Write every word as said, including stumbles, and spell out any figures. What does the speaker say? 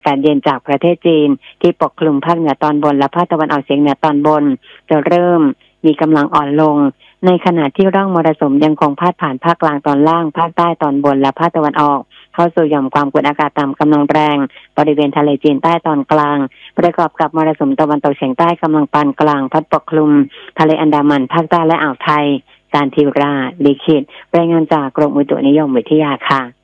อากาศเย็นจากประเทศจีนที่ปกคลุมภาคเหนือตอนบนและภาคตะวันออกเฉียงเหนือตอนบนจะเริ่มมีกำลังอ่อนลงในขณะที่ร่องมรสุมยังคงพาดผ่านภาคกลางตอนล่างภาคใต้ตอนบนและภาคตะวันออกเข้าสู่หย่อมความกดอากาศต่ำกำลังแรงบริเวณทะเลจีนใต้ตอนกลางประกอบกับมรสุมตะวันตกเฉียงใต้กำลังปานกลางพัดปกคลุมทะเลอันดามันภาคใต้และอ่าวไทยการทิวราลิขิตรายงานจากกรมอุตุนิยมวิทยาค่ะ